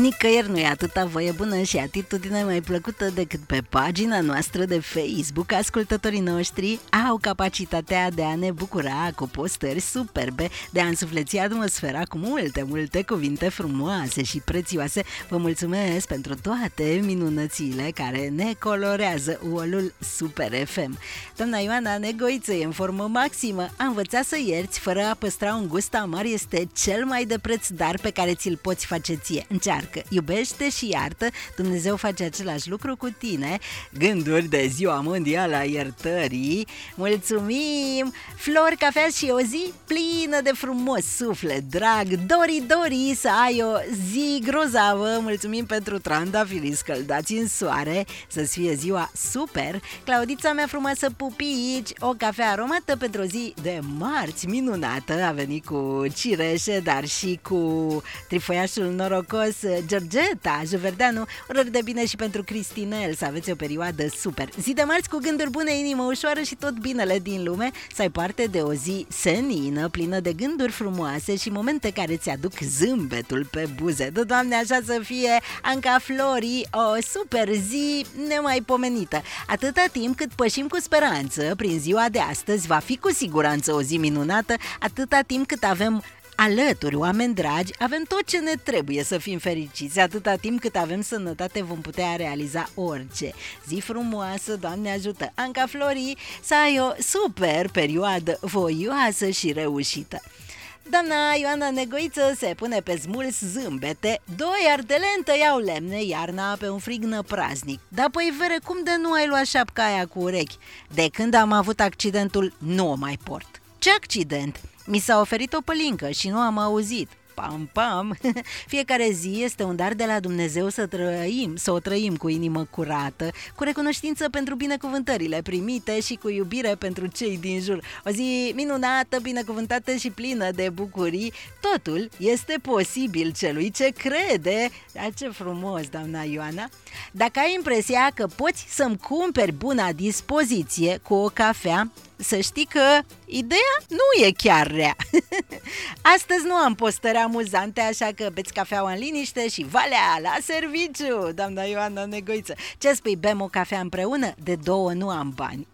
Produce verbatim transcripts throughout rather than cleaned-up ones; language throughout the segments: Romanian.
nicăieri nu e atâta voie bună și atitudine mai plăcută decât pe pagina noastră de Facebook. Ascultătorii noștri au capacitatea de a ne bucura cu postări superbe, de a însufleți atmosfera cu multe, multe cuvinte frumoase și prețioase. Vă mulțumesc pentru toate minunățile care ne colorează uolul Super F M. Doamna Ioana Negoiță e în formă maximă. A învățat să ierți fără a păstra un gust amar este cel mai de preț dar pe care ți-l poți face ție. Încearcă, iubește și iartă, Dumnezeu face același lucru cu tine. Gânduri de Ziua Mondială a Iertării. Mulțumim! Flori, cafea și o zi plină de frumos suflet drag. Dori, Dori, să ai o zi grozavă. Mulțumim pentru trandafirii scăldați în soare. Să-ți fie ziua super. Claudița mea frumoasă, pupici, o cafea aromată pentru o zi de marți minunată. A venit cu cireșe, dar și cu trifoiașul norocos Georgeta Juverdeanu. Urări de bine și pentru Cristinel, să aveți o perioadă super. Zi de marți cu gânduri bune, inimă ușoară și tot binele din lume. Să ai parte de o zi senină, plină de gânduri frumoase și momente care îți aduc zâmbetul pe buze. De Doamne, așa să fie. Anca Flori, o super zi nemaipomenită. Atâta timp cât pășim cu speranță prin ziua de astăzi, va fi cu siguranță o zi minunată. Atâta timp cât avem alături oameni dragi, avem tot ce ne trebuie să fim fericiți. Atâta timp cât avem sănătate, vom putea realiza orice. Zi frumoasă, Doamne ajută. Anca Flori, să ai o super perioadă voioasă și reușită. Doamna Ioana Negoiță se pune pe smuls zâmbete. Doi ardeleeni tăiau lemne iarna pe un frig năpraznic. Dar păi vere, cum de nu ai luat șapca aia cu urechi? De când am avut accidentul, nu o mai port. Ce accident? Mi s-a oferit o pălincă și nu am auzit. Pam, pam! Fiecare zi este un dar de la Dumnezeu să trăim, să o trăim cu inimă curată, cu recunoștință pentru binecuvântările primite și cu iubire pentru cei din jur. O zi minunată, binecuvântată și plină de bucurii. Totul este posibil celui ce crede. Dar ce frumos, doamna Ioana! Dacă ai impresia că poți să-mi cumperi buna dispoziție cu o cafea, să știi că ideea nu e chiar rea. Astăzi nu am postări amuzante, așa că beți cafeaua în liniște și valea la serviciu, doamna Ioana Negoiță. Ce spui, bem o cafea împreună? De două nu am bani.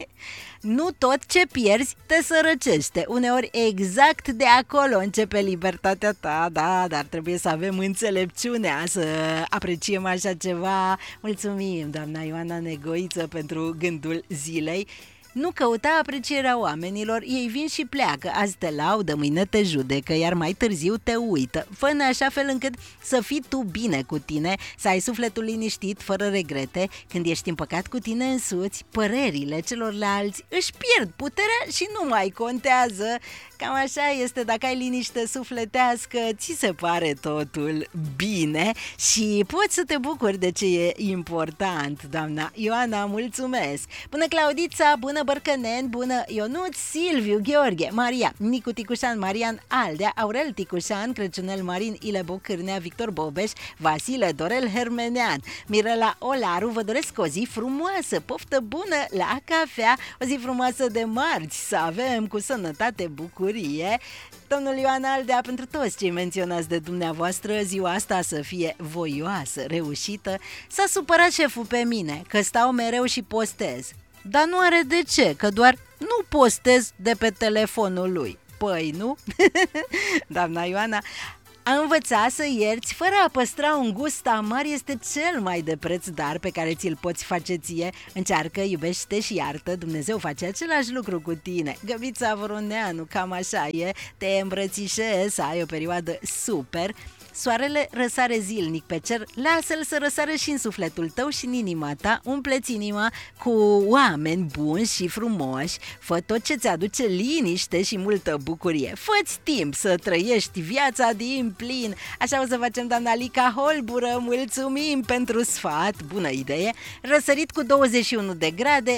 Nu tot ce pierzi te sărăcește. Uneori exact de acolo începe libertatea ta, da, dar trebuie să avem înțelepciunea să apreciem așa ceva. Mulțumim, doamna Ioana Negoiță, pentru gândul zilei. Nu căuta aprecierea oamenilor, ei vin și pleacă, azi te laudă, mâine te judecă, iar mai târziu te uită. Fă-ne așa fel încât să fii tu bine cu tine, să ai sufletul liniștit, fără regrete. Când ești împăcat cu tine însuți, părerile celorlalți își pierd puterea și nu mai contează. Cam așa este, dacă ai liniște sufletească, ți se pare totul bine și poți să te bucuri de ce e important, doamna Ioana, mulțumesc! Bună Claudița, bună Bărcănen, bună Ionuț, Silviu, Gheorghe, Maria, Nicu Ticușan, Marian Aldea, Aurel Ticușan, Crăciunel Marin, Ilebo Cârnea, Victor Bobeș, Vasile Dorel Hermenean, Mirela Olaru, vă doresc o zi frumoasă, poftă bună la cafea, o zi frumoasă de marți, să avem cu sănătate, bucurie. Domnul Ioan Aldea, pentru toți cei menționați de dumneavoastră, ziua asta să fie voioasă, reușită. S-a supărat șeful pe mine, că stau mereu și postez. Dar nu are de ce, că doar nu postez de pe telefonul lui. Păi, nu? Doamna Ioana, a învăța să ierți fără a păstra un gust amar este cel mai de preț dar pe care ți-l poți face ție. Încearcă, iubește și iartă, Dumnezeu face același lucru cu tine. Găbița Voroneanu, cam așa e, te îmbrățișez, să ai o perioadă super. Soarele răsare zilnic pe cer, lasă-l să răsare și în sufletul tău și în inima ta, umpleți inima cu oameni buni și frumoși, fă tot ce ți aduce liniște și multă bucurie, fă-ți timp să trăiești viața din plin, așa o să facem, doamna Lica Holbură, mulțumim pentru sfat, bună idee, răsărit cu douăzeci și unu de grade,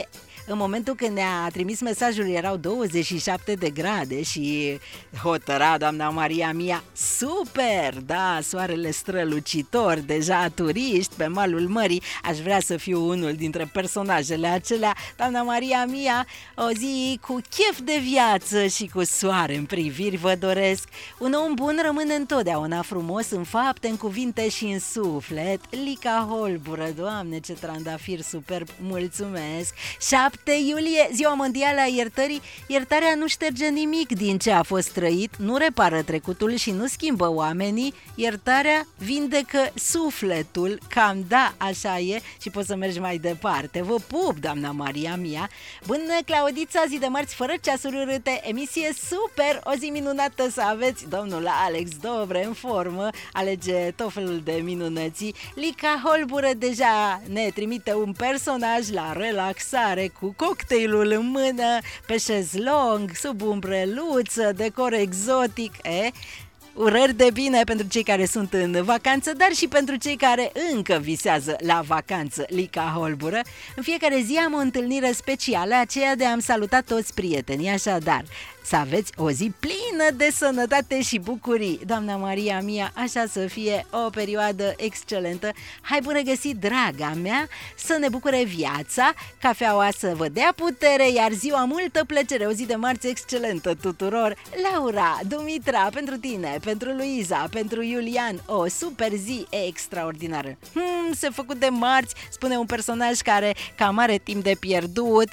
În momentul când ne-a trimis mesajul erau douăzeci și șapte de grade și hotăra doamna Maria Mia, super, da, soarele strălucitor, deja turiști pe malul mării, aș vrea să fiu unul dintre personajele acelea. Doamna Maria Mia, o zi cu chef de viață și cu soare în priviri vă doresc. Un om bun rămâne întotdeauna frumos în fapte, în cuvinte și în suflet. Lica Holbură, Doamne, ce trandafir superb, mulțumesc. șapte iulie, ziua mondială a iertării. Iertarea nu șterge nimic din ce a fost trăit, nu repară trecutul și nu schimbă oamenii. Iertarea vindecă sufletul, cam da, așa e, și poți să mergi mai departe. Vă pup, doamna Maria Mia. Bună, Claudița, zi de marți fără ceasuri urâte, emisie super, o zi minunată să aveți. Domnul Alex Dobre în formă, alege tot felul de minunății. Lica Holbură deja ne trimite un personaj la relaxare cu cocktailul în mână, pe șezlong, sub umbreluță, decor exotic, e? Urări de bine pentru cei care sunt în vacanță, dar și pentru cei care încă visează la vacanță, Lica Holbură. În fiecare zi am o întâlnire specială, aceea de a-mi saluta toți prietenii, așadar să aveți o zi plină de sănătate și bucurii. Doamna Maria Mia, așa să fie o perioadă excelentă. Hai, bună găsit, draga mea, să ne bucure viața, cafeaua să vă dea putere, iar ziua multă plăcere, o zi de marți excelentă tuturor. Laura, Dumitra, pentru tine, pentru Luiza, pentru Iulian, o super zi extraordinară. Hmm, se făcut de marți, spune un personaj care cam are timp de pierdut.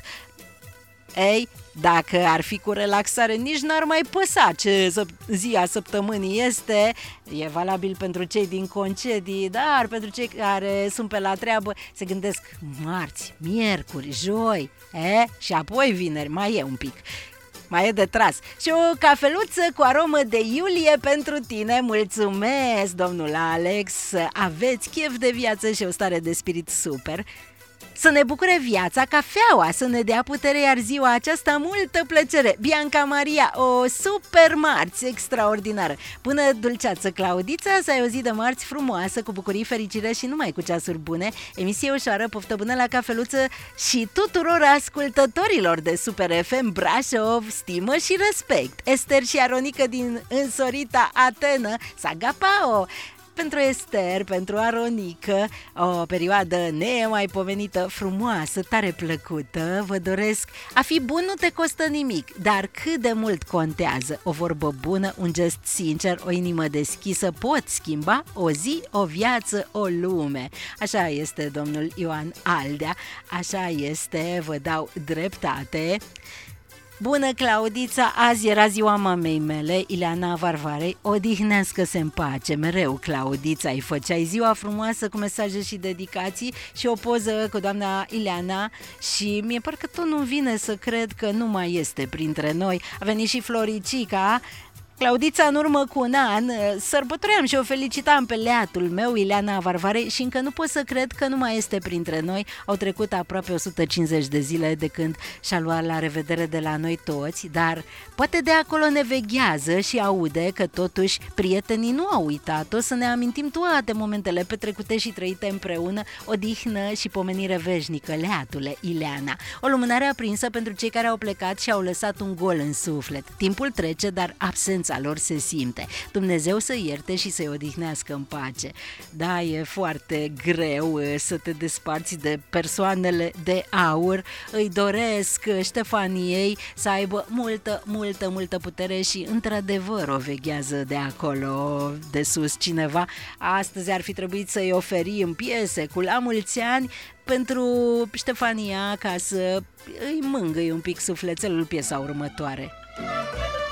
Ei, dacă ar fi cu relaxare, nici n-ar mai păsa ce zi a săptămânii este. E valabil pentru cei din concedii, dar pentru cei care sunt pe la treabă se gândesc marți, miercuri, joi, e? Și apoi vineri, mai e un pic. Mai e de tras. Și o cafeluță cu aromă de iulie pentru tine. Mulțumesc, domnul Alex. Aveți chef de viață și o stare de spirit super. Să ne bucure viața, cafeaua să ne dea putere, iar ziua aceasta multă plăcere. Bianca Maria, o super marți extraordinară. Până dulceață, Claudița, să ai o zi de marți frumoasă, cu bucurii, fericire și numai cu ceasuri bune. Emisie ușoară, poftă bună la cafeluță și tuturor ascultătorilor de Super F M Brașov, stimă și respect. Ester și Aronică din însorita Atenă, Sagapao. Pentru Ester, pentru Aronică, o perioadă nemaipomenită, frumoasă, tare plăcută. Vă doresc, a fi bun nu te costă nimic, dar cât de mult contează. O vorbă bună, un gest sincer, o inimă deschisă pot schimba o zi, o viață, o lume. Așa este, domnul Ioan Aldea, așa este, vă dau dreptate. Bună, Claudița, azi era ziua mamei mele, Ileana Varvarei, odihnească-se în pace, mereu, Claudița, îi făceai ziua frumoasă cu mesaje și dedicații și o poză cu doamna Ileana și mie parcă tot nu vine să cred că nu mai este printre noi. A venit și Floricica. Claudița, în urmă cu un an, sărbătoream și o felicitam pe leatul meu, Ileana Varvarei, și încă nu pot să cred că nu mai este printre noi. Au trecut aproape o sută cincizeci de zile de când și-a luat la revedere de la noi toți, dar poate de acolo ne veghează și aude că totuși prietenii nu au uitat-o, să ne amintim toate momentele petrecute și trăite împreună, odihnă și pomenire veșnică, leatule, Ileana. O lumânare aprinsă pentru cei care au plecat și au lăsat un gol în suflet. Timpul trece, dar absența lor se simte. Dumnezeu să ierte și să-i odihnească în pace. Da, e foarte greu să te desparți de persoanele de aur. Îi doresc Ștefaniei să aibă multă, multă, multă putere și într-adevăr o veghează de acolo, de sus cineva. Astăzi ar fi trebuit să-i oferim piese cu la mulți ani pentru Ștefania, ca să îi mângâi un pic sufletelul, piesa următoare.